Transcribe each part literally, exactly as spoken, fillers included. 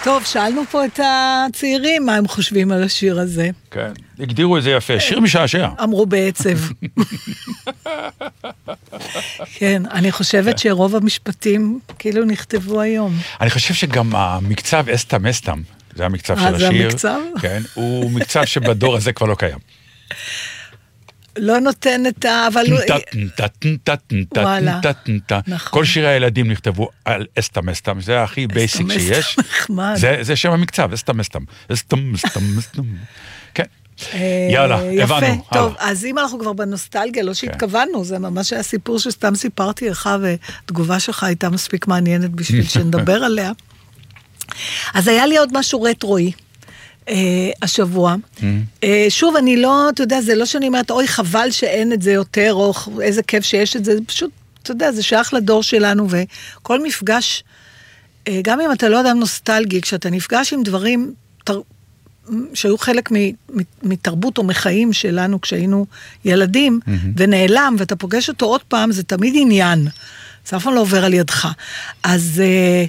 טוב, שאלנו פה את הצעירים מה הם חושבים על השיר הזה. כן, הגדירו את זה יפה, שיר משעשע. אמרו בעצב. כן, אני חושבת שרוב המשפטים כאילו נכתבו היום. אני חושב שגם המקצב אסתם אסתם, זה המקצב של השיר. זה המקצב? כן, הוא מקצב שבדור הזה כבר לא קיים. לא נותן את ה... אבל... וואלה. כל שירי הילדים נכתבו על אסתם אסתם, זה הכי בייסיק שיש. זה שם המקצב, אסתם אסתם. אסתם אסתם אסתם. כן. יאללה, הבנו. יפה, טוב, אז אם אנחנו כבר בנוסטלגיה, לא שהתכוונו, זה ממש היה סיפור שסתם סיפרתי לך, ותגובה שלך הייתה מספיק מעניינת בשביל שנדבר עליה. אז היה לי עוד משהו רטרואי. Uh, השבוע. Mm-hmm. Uh, שוב, אני לא, אתה יודע, זה לא שאני אומרת, אוי, חבל שאין את זה יותר, או איזה כיף שיש את זה, זה פשוט, אתה יודע, זה שייך לדור שלנו, וכל מפגש, uh, גם אם אתה לא אדם נוסטלגי, כשאתה נפגש עם דברים תר... שהיו חלק מ... מתרבות או מחיים שלנו, כשהיינו ילדים, mm-hmm. ונעלם, ואתה פוגש אותו עוד פעם, זה תמיד עניין. זה אף פעם לא עובר על ידך. אז... Uh,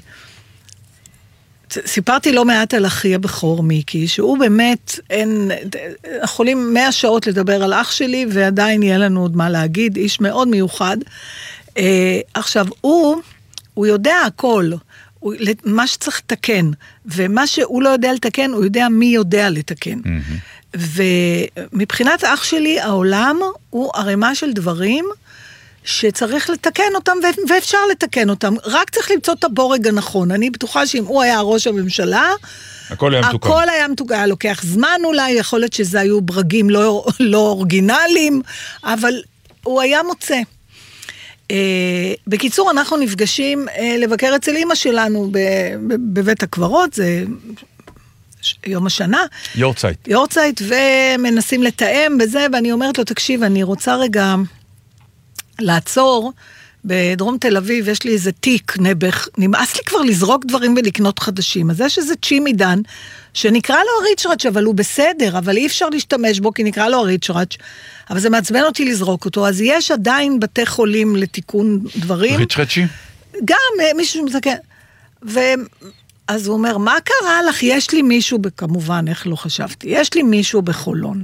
סיפרתי לא מעט על אחי הבכור מיקי, שהוא באמת, אין, יכולים מאה שעות לדבר על אח שלי, ועדיין יהיה לנו עוד מה להגיד, איש מאוד מיוחד. אה, עכשיו, הוא, הוא יודע הכל, הוא, מה שצריך לתקן, ומה שהוא לא יודע לתקן, הוא יודע מי יודע לתקן. Mm-hmm. ומבחינת אח שלי, העולם הוא ערימה של דברים, שצריך לתקן אותם, ואפשר לתקן אותם. רק צריך למצוא את הבורג הנכון. אני בטוחה שאם הוא היה ראש הממשלה, הכל היה מתוקן. הכל היה מתוקן. היה לוקח זמן אולי, יכול להיות שזה היו ברגים לא, לא אורגינליים, אבל הוא היה מוצא. בקיצור, אנחנו נפגשים לבקר אצל אמא שלנו בבית הקברות, זה יום השנה. יורצייט. יורצייט, ומנסים לתאם בזה, ואני אומרת לו, תקשיב, אני רוצה רגע... לעצור, בדרום תל אביב יש לי איזה תיק נבח, נמאס לי כבר לזרוק דברים ולקנות חדשים, אז יש איזה צ'ימידן, שנקרא לו הריצ'ראץ', אבל הוא בסדר, אבל אי אפשר להשתמש בו, כי נקרא לו הריצ'ראץ', אבל זה מעצבן אותי לזרוק אותו, אז יש עדיין בתי חולים לתיקון דברים. ריצ'ראצ'י? גם, מישהו שמזכן, ואז הוא אומר, מה קרה לך? יש לי מישהו, כמובן, איך לא חשבתי, יש לי מישהו בחולון.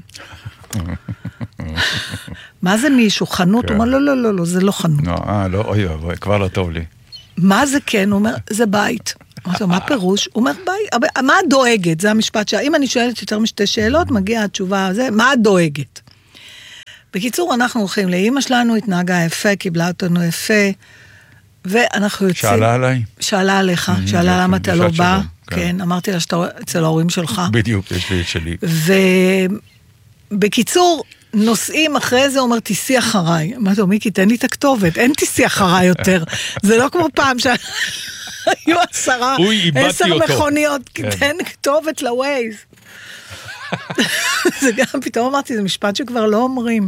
מה זה מישהו? חנות? הוא אומר, לא, לא, לא, לא, זה לא חנות. אה, לא, אוי, אוי, כבר לא טוב לי. מה זה כן? הוא אומר, זה בית. אמרתי לו, מה פירוש? הוא אומר, בית. מה את דואגת? זה המשפט שלה. אם אני שואלת יותר משתי שאלות, מגיעה התשובה הזה, מה את דואגת? בקיצור, אנחנו הולכים לאמא שלנו, התנהגה יפה, קיבלה אותנו יפה, ואנחנו יוצאים... שאלה עליי? שאלה עליך, שאלה למה אתה לא בא. כן, אמרתי לה שאתה אצל ההורים שלך. בדיוק, יש לי את שלי. ובקיצור... נוסעים אחרי זה, אומר, תיסי אחריי. אמרתי לו, מיקי, תן לי את הכתובת, אין תיסי אחריי יותר. זה לא כמו פעם שהיו עשרה, עשר מכוניות, תן כתובת לווייז. זה גם, פתאום אמרתי, זה משפט שכבר לא אומרים.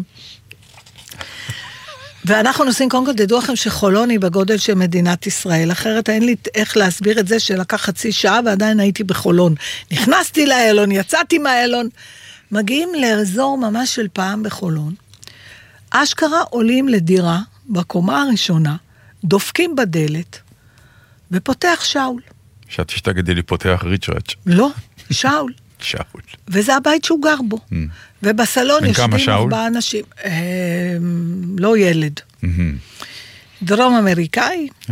ואנחנו נוסעים, קודם כל, תדעו לכם שחולון היא בגודל של מדינת ישראל, אחרת אין לי איך להסביר את זה שלקח חצי שעה, ועדיין הייתי בחולון. נכנסתי לאלון, יצאתי מהאלון, מגיעים לאזור ממש של פעם בחולון, אשכרה עולים לדירה, בקומה הראשונה, דופקים בדלת, ופותח שאול. חשבתי שתגידי לי פותח ריצ'ראץ'. לא, שאול. שאול. וזה הבית שהוא גר בו. Mm. ובסלון יושבים ארבעה אנשים. אה, לא ילד. Mm-hmm. דרום אמריקאי. Yeah.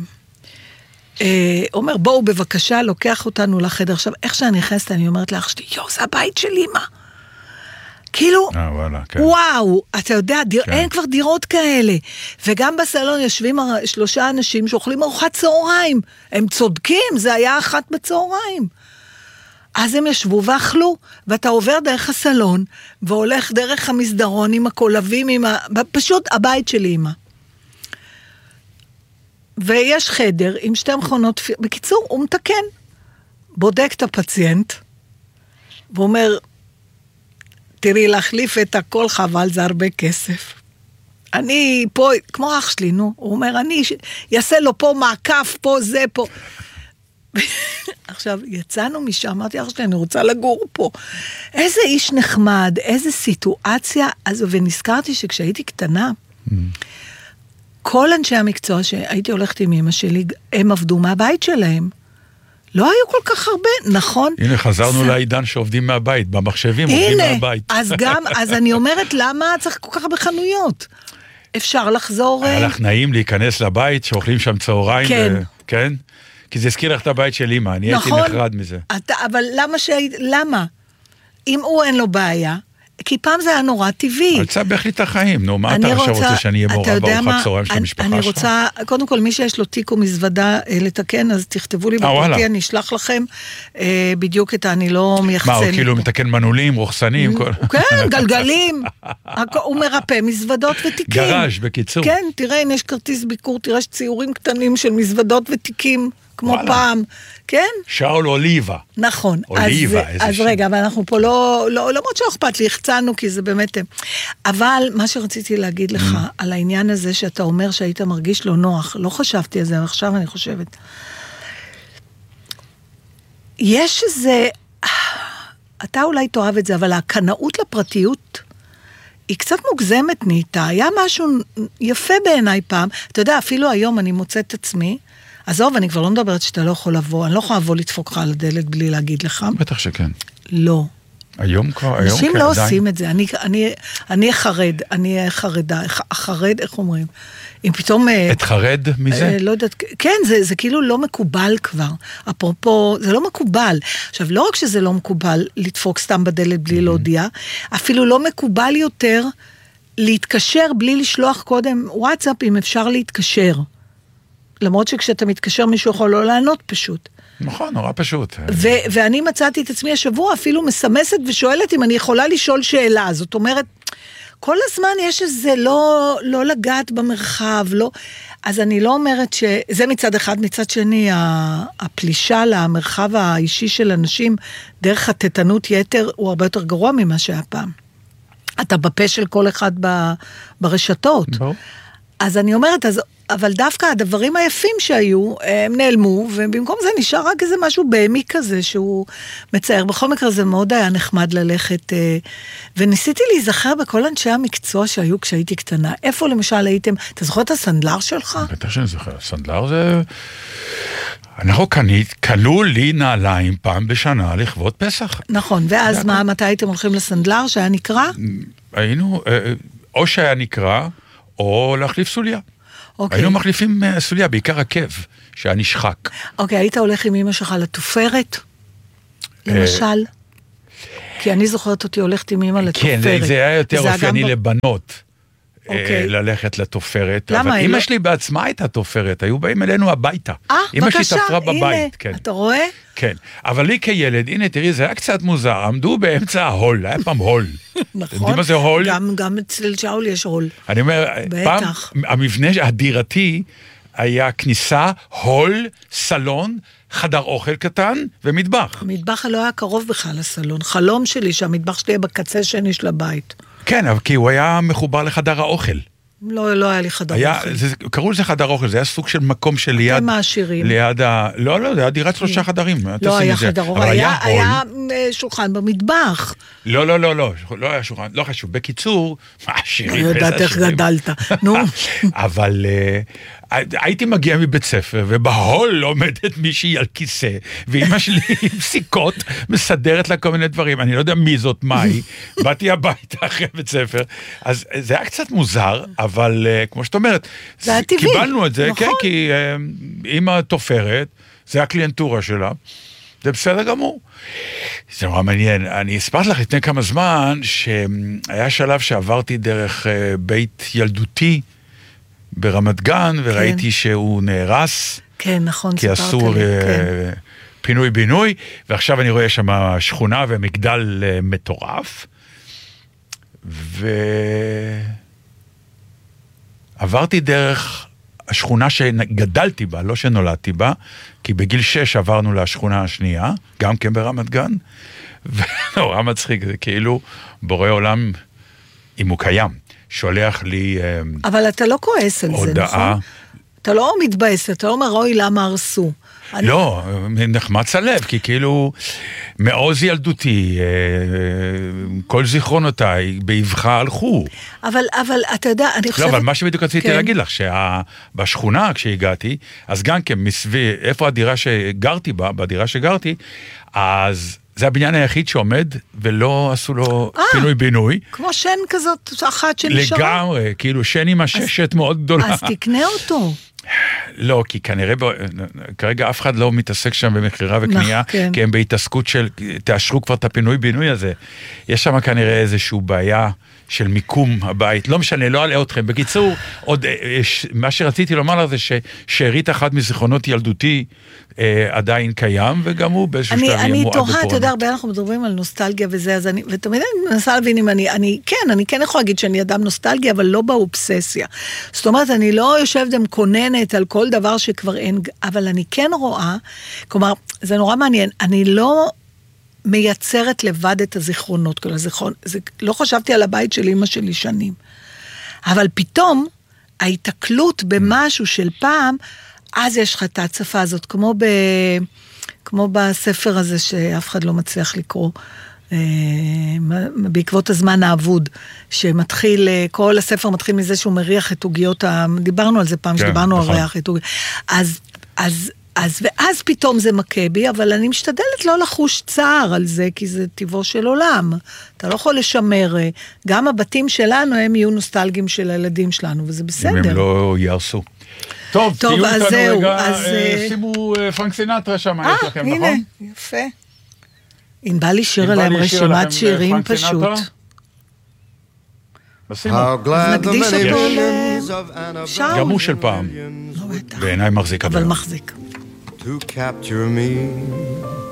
אה, אומר, בואו בבקשה, לוקח אותנו לחדר. עכשיו, איך שאני נכנסת, אני אומרת לאח שלי, יו, זה הבית של אמא. כאילו, אה, וואלה, כן. וואו, אתה יודע, דיר, כן. אין כבר דירות כאלה. וגם בסלון יושבים שלושה אנשים שאוכלים ארוחת צהריים. הם צודקים, זה היה אחת בצהריים. אז הם ישבו ואכלו, ואתה עובר דרך הסלון, והולך דרך המסדרון עם הקולבים, עם ה... פשוט הבית של אמא. ויש חדר עם שתי מכונות, בקיצור, הוא מתקן. בודק את הפציינט, ואומר, תראי, להחליף את הכל חבל, זה הרבה כסף. אני פה, כמו אח שלי, נו, הוא אומר, אני יעשה לו פה מעקף, פה זה, פה. עכשיו, יצאנו משם, אמרתי, אח שלי, אני רוצה לגור פה. איזה איש נחמד, איזה סיטואציה, אז, ונזכרתי שכשהייתי קטנה, mm. כל אנשי המקצוע שהייתי הולכת עם אמא שלי, הם עבדו מהבית שלהם. לא היו כל כך הרבה, נכון? הנה, חזרנו לעידן שעובדים מהבית, במחשבים עובדים מהבית. הנה, אז גם, אז אני אומרת, למה צריך כל כך הרבה חנויות? אפשר לחזור... היה לך נעים להיכנס לבית, שאוכלים שם צהריים, כן. כן? כי זה הזכיר לך את הבית של אמא, אני הייתי נחרד מזה. אבל למה שהיית, למה? אם הוא אין לו בעיה, כי פעם זה היה נורא טבעי. אבל צבח לי את החיים, נו, מה אתה עכשיו רוצה שאני אהיה מעורב בארוחת צהריים של המשפחה שלך? אני רוצה, קודם כל, מי שיש לו תיק או מזוודה לתקן, אז תכתבו לי בפרטי, אני אשלח לכם בדיוק את אני לא מייחצן. מה, הוא כאילו מתקן מנעולים, רוחסנים? כן, גלגלים. הוא מרפא מזוודות ותיקים. גרש, בקיצור. כן, תראה, הנה יש כרטיס ביקור, תראה יש ציורים קטנים של מזוודות ותיקים. כמו פעם, כן? שאול אוליבה. נכון. אוליבה, איזה אז רגע, אבל אנחנו פה לא, לא, למרות שלא אכפת לי, החצנו, כי זה באמת... אבל מה שרציתי להגיד לך, על העניין הזה שאתה אומר שהיית מרגיש לא נוח, לא חשבתי על זה, אבל עכשיו אני חושבת. יש איזה... אתה אולי תאהב את זה, אבל הקנאות לפרטיות... היא קצת מוגזמת נהייתה, היה משהו יפה בעיניי פעם, אתה יודע, אפילו היום אני מוצאת את עצמי, עזוב, אני כבר לא מדברת שאתה לא יכול לבוא, אני לא יכולה לבוא לדפוק לך על הדלת בלי להגיד לך. בטח שכן. לא. היום כבר, היום כן, עדיין. אנשים לא עושים את זה, אני, אני, אני אחרד, אני חרדה, אחרד, איך אומרים? אם פתאום... את חרד מזה? לא יודעת, כן, זה, זה כאילו לא מקובל כבר. אפרופו, זה לא מקובל. עכשיו, לא רק שזה לא מקובל לדפוק סתם בדלת בלי להודיע, אפילו לא מקובל יותר להתקשר בלי לשלוח קודם וואטסאפ, אם אפשר להתקשר. למרות שכשאתה מתקשר מישהו יכול לא לענות פשוט. נכון, נורא פשוט. ו- ואני מצאתי את עצמי השבוע אפילו מסמסת ושואלת אם אני יכולה לשאול שאלה. זאת אומרת, כל הזמן יש איזה לא, לא לגעת במרחב, לא... אז אני לא אומרת שזה מצד אחד, מצד שני, הפלישה למרחב האישי של אנשים, דרך התתנות יתר, הוא הרבה יותר גרוע ממה שהיה פעם. אתה בפה של כל אחד ב- ברשתות. לא. אז אני אומרת, אז, אבל דווקא הדברים היפים שהיו, הם נעלמו, ובמקום זה נשאר רק איזה משהו בהמי כזה, שהוא מצייר. בכל מקרה זה מאוד היה נחמד ללכת, וניסיתי להיזכר בכל אנשי המקצוע שהיו כשהייתי קטנה. איפה למשל הייתם, אתה זוכר את הסנדלר שלך? בטח שאני זוכר, הסנדלר זה... אנחנו קנית, קנו לי נעליים פעם בשנה לכבוד פסח. נכון, ואז מה, מתי הייתם הולכים לסנדלר שהיה נקרא? היינו, או שהיה נקרא, או להחליף סוליה. אוקיי. היינו מחליפים סוליה, בעיקר עקב, שהיה נשחק. אוקיי, היית הולך עם אמא שלך לתופרת? למשל? כי אני זוכרת אותי הולכת עם אמא לתופרת. כן, זה היה יותר אופייני לבנות. ללכת לתופרת. למה? אבל אמא שלי בעצמה הייתה תופרת, היו באים אלינו הביתה. אה, בבקשה, אמא שלי תפרה בבית. הנה, אתה רואה? כן, אבל לי כילד, הנה תראי, זה היה קצת מוזר, עמדו באמצע ההול, היה פעם הול. נכון. יודעים מה זה הול? גם אצל שאול יש הול. אני אומר, פעם המבנה הדירתי היה כניסה, הול, סלון, חדר אוכל קטן ומטבח. המטבח לא היה קרוב בכלל לסלון. חלום שלי שהמטבח שלי יהיה בקצה שני של הבית. כן, אבל כי הוא היה מחובר לחדר האוכל. לא, לא היה לי חדר היה, אוכל. זה, קראו לזה חדר אוכל, זה היה סוג של מקום של ליד... אתם העשירים. ליד ה... לא, לא, זה היה דירת שלושה חדרים. לא היה חדר אוכל, היה, היה, היה שולחן במטבח. לא, לא, לא, לא, לא היה שולחן, לא חשוב. בקיצור, העשירים... אני יודעת איך גדלת, נו. אבל... הייתי מגיע מבית ספר, ובהול עומדת מישהי על כיסא, ואמא שלי עם סיכות מסדרת לה כל מיני דברים, אני לא יודע מי זאת, מה היא, באתי הביתה אחרי בית ספר, אז זה היה קצת מוזר, אבל כמו שאת אומרת, זה היה טבעי, קיבלנו את זה, נכון. כן, כי אמא תופרת, זה הקליינטורה שלה, זה בסדר גמור. זה נורא מעניין, אני אספר לך לפני כמה זמן, שהיה שלב שעברתי דרך בית ילדותי, ברמת גן, וראיתי כן. שהוא נהרס. כן, נכון, כי אסור לי, כן. פינוי בינוי, ועכשיו אני רואה שם שכונה ומגדל מטורף, ועברתי דרך השכונה שגדלתי בה, לא שנולדתי בה, כי בגיל שש עברנו לשכונה השנייה, גם כן ברמת גן, ונורא מצחיק, זה כאילו בורא עולם, אם הוא קיים. שולח לי אבל אתה לא כועס על זה, נכון? אתה לא מתבאס, אתה לא אומר, אוי, למה הרסו? לא, נחמץ הלב, כי כאילו, מעוז ילדותי, כל זיכרונותיי, באבחה הלכו. אבל, אבל, אתה יודע, אני חושבת... לא, אבל מה שבדיוק רציתי להגיד לך, שבשכונה, כשהגעתי, אז גם כן, מסביב, איפה הדירה שגרתי בה, בדירה שגרתי, אז... זה הבניין היחיד שעומד, ולא עשו לו פינוי בינוי. כמו שן כזאת, אחת שנשארה. לגמרי, כאילו שן עם הששת מאוד גדולה. אז תקנה אותו. לא, כי כנראה, כרגע אף אחד לא מתעסק שם במחירה וקנייה, כי הם בהתעסקות של, תאשרו כבר את הפינוי בינוי הזה. יש שם כנראה איזושהי בעיה של מיקום הבית. לא משנה, לא עלה אתכם. בקיצור, עוד, מה שרציתי לומר לך זה ששארית אחת מזיכרונות ילדותי עדיין קיים, וגם הוא באיזשהו שלב יהיה מועד בפורנו. אני תוהה, אתה יודע, הרבה אנחנו מדברים על נוסטלגיה וזה, אז אני, ותמיד אני מנסה להבין אם אני, אני, כן, אני כן יכול להגיד שאני אדם נוסטלגי, אבל לא באובססיה. זאת אומרת, אני לא יושבת ומקוננת על כל דבר שכבר אין, אבל אני כן רואה, כלומר, זה נורא מעניין, אני לא מייצרת לבד את הזיכרונות, כל הזיכרון, זה, לא חשבתי על הבית של אמא שלי שנים, אבל פתאום, ההתקלות במשהו של פעם, אז יש לך את ההצפה הזאת, כמו, ב, כמו בספר הזה שאף אחד לא מצליח לקרוא, בעקבות הזמן האבוד, שמתחיל, כל הספר מתחיל מזה שהוא מריח את עוגיות, דיברנו על זה פעם, כן, שדיברנו נכון. על ריח את עוגיות, אז, אז, אז, ואז פתאום זה מכה בי, אבל אני משתדלת לא לחוש צער על זה, כי זה טבעו של עולם, אתה לא יכול לשמר, גם הבתים שלנו הם יהיו נוסטלגיים של הילדים שלנו, וזה בסדר. אם הם לא יעשו. טוב, טוב, תהיו איתנו זהו, רגע, אז... שימו פרנק סינטרה שם, 아, יש לכם, הנה, נכון? יפה. אם בא לי שיר עליהם רשימת שירים פשוט. אז נקדיש אותו לשאול. גם הוא של פעם. בעיניי מחזיק. אבל מחזיק. To capture me